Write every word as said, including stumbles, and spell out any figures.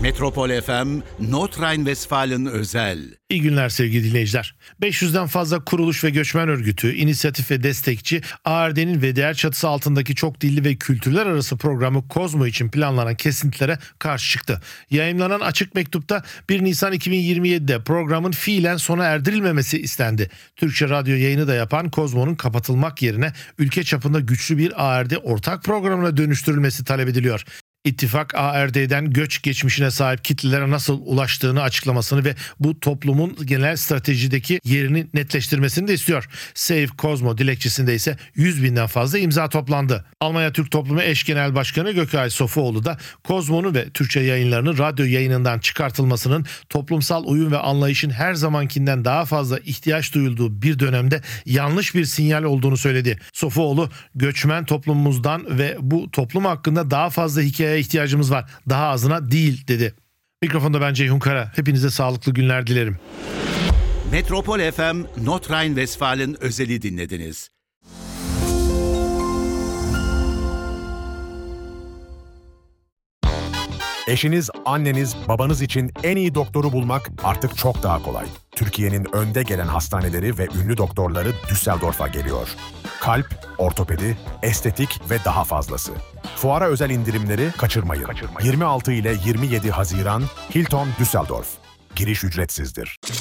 Metropol F M, Nordrhein-Westfalen özel. İyi günler sevgili dinleyiciler. beş yüzden fazla kuruluş ve göçmen örgütü, inisiyatif ve destekçi A R D'nin V D R çatısı altındaki çok dilli ve kültürler arası programı Kozmo için planlanan kesintilere karşı çıktı. Yayımlanan açık mektupta bir Nisan iki bin yirmi yedi'de programın fiilen sona erdirilmemesi istendi. Türkçe radyo yayını da yapan Kozmo'nun kapatılmak yerine ülke çapında güçlü bir A R D ortak programına dönüştürülmesi talep ediliyor. İttifak A R D'den göç geçmişine sahip kitlelere nasıl ulaştığını açıklamasını ve bu toplumun genel stratejideki yerini netleştirmesini de istiyor. Save Kozmo dilekçesinde ise yüz binden fazla imza toplandı. Almanya Türk Toplumu Eş Genel Başkanı Gökay Sofuoğlu da Kozmo'nun ve Türkçe yayınlarının radyo yayınından çıkartılmasının toplumsal uyum ve anlayışın her zamankinden daha fazla ihtiyaç duyulduğu bir dönemde yanlış bir sinyal olduğunu söyledi. Sofuoğlu, göçmen toplumumuzdan ve bu toplum hakkında daha fazla hikaye ihtiyacımız var. Daha azına değil dedi. Mikrofonda ben Ceyhun Kara. Hepinize sağlıklı günler dilerim. Metropol F M, Nordrhein-Westfalen özeli dinlediniz. Eşiniz, anneniz, babanız için en iyi doktoru bulmak artık çok daha kolay. Türkiye'nin önde gelen hastaneleri ve ünlü doktorları Düsseldorf'a geliyor. Kalp, ortopedi, estetik ve daha fazlası. Fuara özel indirimleri kaçırmayın. kaçırmayın. yirmi altı ile yirmi yedi Haziran Hilton Düsseldorf. Giriş ücretsizdir.